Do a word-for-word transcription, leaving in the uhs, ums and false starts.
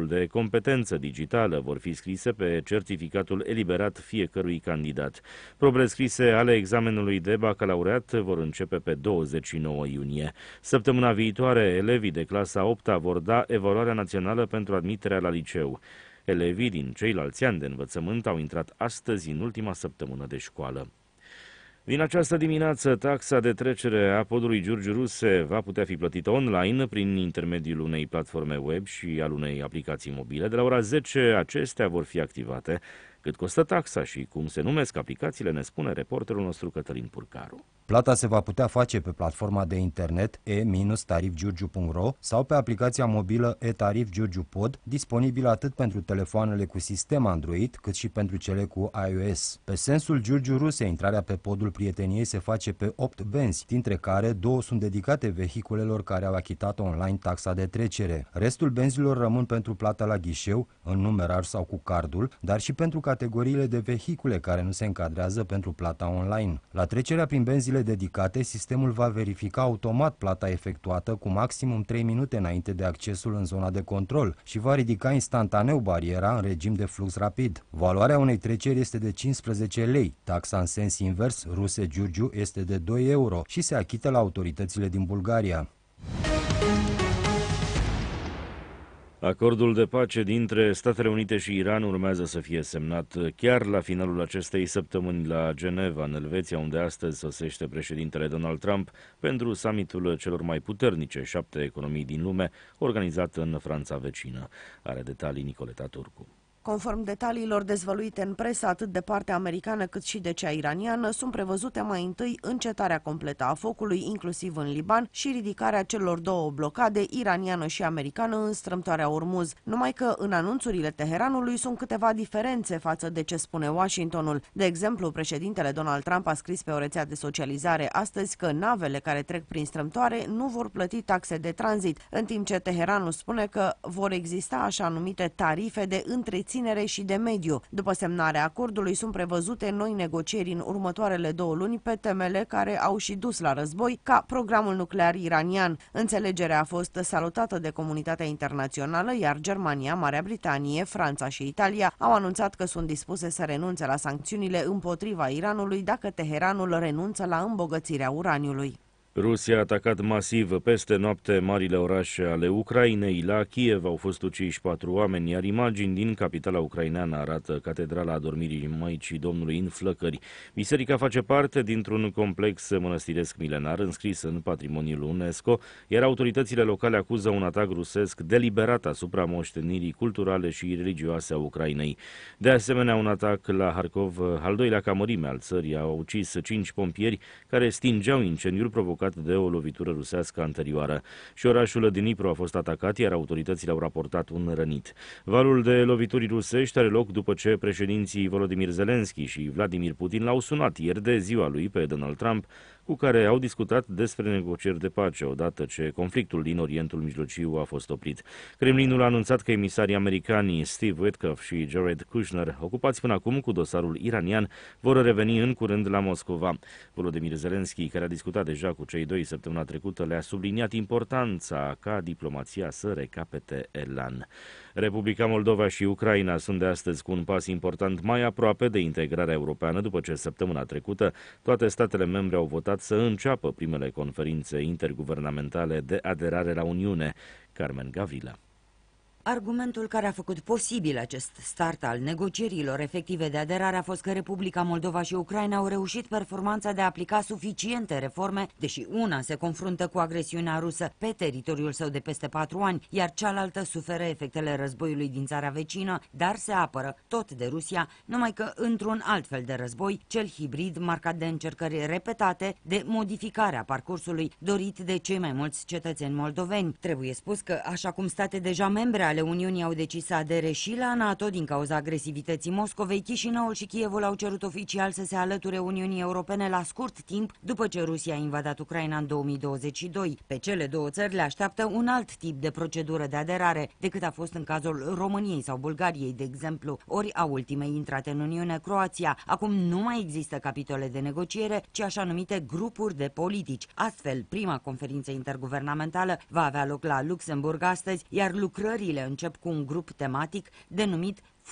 examenul de competență digitală vor fi scrise pe certificatul eliberat fiecărui candidat. Probele scrise ale examenului de bacalaureat vor începe pe douăzeci și nouă iunie. Săptămâna viitoare, elevii de clasa a opta vor da evaluarea națională pentru admiterea la liceu. Elevii din ceilalți ani de învățământ au intrat astăzi în ultima săptămână de școală. Din această dimineață, taxa de trecere a podului Giurgiu Ruse va putea fi plătită online prin intermediul unei platforme web și al unei aplicații mobile. De la ora zece, acestea vor fi activate. Cât costă taxa și cum se numesc aplicațiile, ne spune reporterul nostru Cătălin Purcaru. Plata se va putea face pe platforma de internet e tarif giurgiu punct ro sau pe aplicația mobilă e-Tarif Giurgiu Pod, disponibilă atât pentru telefoanele cu sistem Android, cât și pentru cele cu iOS. Pe sensul Giurgiu Ruse, intrarea pe podul prieteniei se face pe opt benzi, dintre care două sunt dedicate vehiculelor care au achitat online taxa de trecere. Restul benzilor rămân pentru plata la ghișeu, în numerar sau cu cardul, dar și pentru categoriile de vehicule care nu se încadrează pentru plata online. La trecerea prin benzile dedicate, sistemul va verifica automat plata efectuată cu maximum trei minute înainte de accesul în zona de control și va ridica instantaneu bariera în regim de flux rapid. Valoarea unei treceri este de cincisprezece lei, taxa în sens invers, Ruse-Giurgiu, este de doi euro și se achită la autoritățile din Bulgaria. Acordul de pace dintre Statele Unite și Iran urmează să fie semnat chiar la finalul acestei săptămâni la Geneva, în Elveția, unde astăzi sosește președintele Donald Trump pentru summitul celor mai puternice șapte economii din lume, organizat în Franța vecină. Are detalii Nicoleta Turcu. Conform detaliilor dezvăluite în presă, atât de partea americană cât și de cea iraniană, sunt prevăzute mai întâi încetarea completă a focului, inclusiv în Liban, și ridicarea celor două blocade, iraniană și americană, în strâmtoarea Ormuz. Numai că în anunțurile Teheranului sunt câteva diferențe față de ce spune Washingtonul. De exemplu, președintele Donald Trump a scris pe o rețea de socializare astăzi că navele care trec prin strâmtoare nu vor plăti taxe de tranzit, în timp ce Teheranul spune că vor exista așa numite tarife de întreținere și de mediu. După semnarea acordului sunt prevăzute noi negocieri în următoarele două luni pe temele care au și dus la război, ca programul nuclear iranian. Înțelegerea a fost salutată de comunitatea internațională, iar Germania, Marea Britanie, Franța și Italia au anunțat că sunt dispuse să renunțe la sancțiunile împotriva Iranului dacă Teheranul renunță la îmbogățirea uraniului. Rusia a atacat masiv peste noapte marile orașe ale Ucrainei. La Kiev au fost uciși patru oameni, iar imagini din capitala ucraineană arată Catedrala Adormirii Maicii Domnului în flăcări. Biserica face parte dintr-un complex mănăstiresc milenar înscris în patrimoniul UNESCO, iar autoritățile locale acuză un atac rusesc deliberat asupra moștenirii culturale și religioase a Ucrainei. De asemenea, un atac la Harkov, al doilea ca mărime al țării, a ucis cinci pompieri care stingeau incendiul provocat de o lovitură rusească anterioară. Și orașul Dnipro a fost atacat, iar autoritățile au raportat un rănit. Valul de lovituri rusești are loc după ce președinții Volodymyr Zelensky și Vladimir Putin l-au sunat ieri de ziua lui pe Donald Trump, cu care au discutat despre negocieri de pace, odată ce conflictul din Orientul Mijlociu a fost oprit. Kremlinul a anunțat că emisarii americani Steve Witkoff și Jared Kushner, ocupați până acum cu dosarul iranian, vor reveni în curând la Moscova. Volodymyr Zelensky, care a discutat deja cu cei doi săptămâna trecută, le-a subliniat importanța ca diplomația să recapete elan. Republica Moldova și Ucraina sunt de astăzi cu un pas important mai aproape de integrarea europeană, după ce săptămâna trecută toate statele membre au votat să înceapă primele conferințe interguvernamentale de aderare la Uniune. Carmen Gavrila. Argumentul care a făcut posibil acest start al negocierilor efective de aderare a fost că Republica Moldova și Ucraina au reușit performanța de a aplica suficiente reforme, deși una se confruntă cu agresiunea rusă pe teritoriul său de peste patru ani, iar cealaltă suferă efectele războiului din țara vecină, dar se apără tot de Rusia, numai că într-un alt fel de război, cel hibrid marcat de încercări repetate de modificarea parcursului dorit de cei mai mulți cetățeni moldoveni. Trebuie spus că, așa cum state deja membre ale Uniunii au decis să adere și la NATO din cauza agresivității Moscovei, Chișinăul și Kievul au cerut oficial să se alăture Uniunii Europene la scurt timp după ce Rusia a invadat Ucraina în două mii douăzeci și doi. Pe cele două țări le așteaptă un alt tip de procedură de aderare decât a fost în cazul României sau Bulgariei, de exemplu, ori a ultimei intrate în Uniune, Croația. Acum nu mai există capitole de negociere, ci așa numite grupuri de politici. Astfel, prima conferință interguvernamentală va avea loc la Luxemburg astăzi, iar lucrările încep cu un grup tematic denumit